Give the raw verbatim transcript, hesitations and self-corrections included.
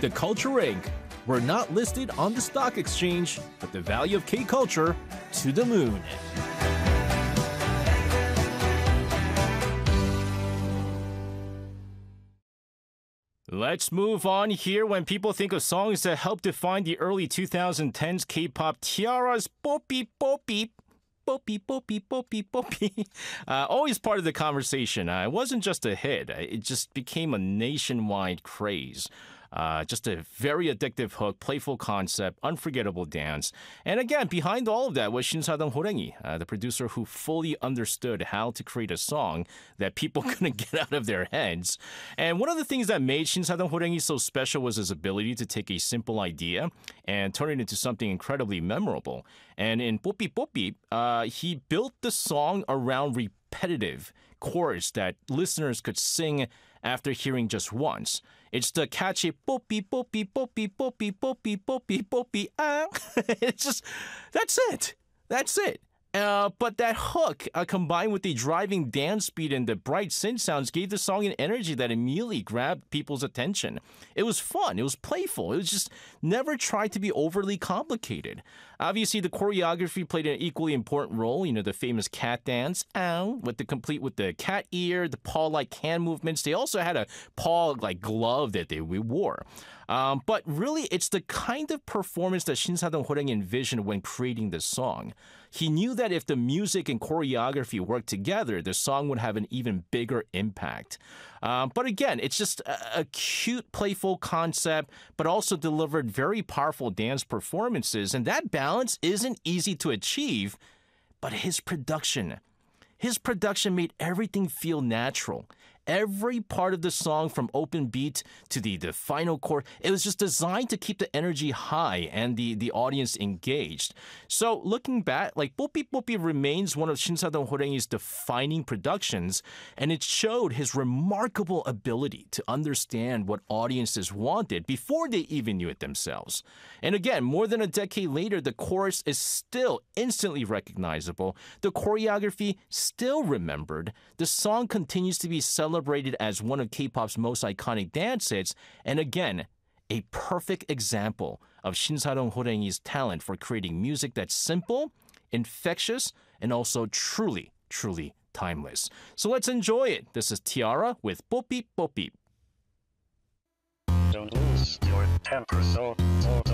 The Culture Incorporated. We're not listed on the stock exchange, but the value of K-culture to the moon. Let's move on here. When people think of songs that helped define the early twenty tens K-pop, T-ara's 뽀삐 뽀삐 뽀삐 뽀삐 뽀삐 뽀삐 uh, always part of the conversation. Uh, it wasn't just a hit. It just became a nationwide craze. Uh, just a very addictive hook, playful concept, unforgettable dance. And again, behind all of that was Shinsadong Horengi, uh, the producer who fully understood how to create a song that people couldn't get out of their heads. And one of the things that made Shinsadong Horengi so special was his ability to take a simple idea and turn it into something incredibly memorable. And in 뽀삐 뽀삐, uh, he built the song around repetitive chorus that listeners could sing after hearing just once. It's the catchy 뽀삐 뽀삐 뽀삐 뽀삐 뽀삐 뽀삐 뽀삐 ah. It's just, that's it. That's it. Uh, but that hook, uh, combined with the driving dance beat and the bright synth sounds, gave the song an energy that immediately grabbed people's attention. It was fun. It was playful. It was just never tried to be overly complicated. Obviously, the choreography played an equally important role. You know, the famous cat dance, ow, with the complete with the cat ear, the paw-like hand movements. They also had a paw-like glove that they wore. Um, but really, it's the kind of performance that Shinsadong Horengi envisioned when creating this song. He knew that if the music and choreography worked together, the song would have an even bigger impact. Um, but again, it's just a, a cute, playful concept, but also delivered very powerful dance performances. And that balance isn't easy to achieve, but his production, his production made everything feel natural. Every part of the song, from open beat to the, the final chord, it was just designed to keep the energy high and the, the audience engaged. So looking back, like 뽀삐 뽀삐 remains one of Shinsadong Horengi's defining productions, and it showed his remarkable ability to understand what audiences wanted before they even knew it themselves. And again, more than a decade later, the chorus is still instantly recognizable. The choreography still remembered. The song continues to be celebrated celebrated as one of K-pop's most iconic dance hits, and again, a perfect example of Shinsadong Horengi's talent for creating music that's simple, infectious, and also truly, truly timeless. So let's enjoy it. This is T-ara with 뽀삐 뽀삐. Don't lose your temper so, so, so.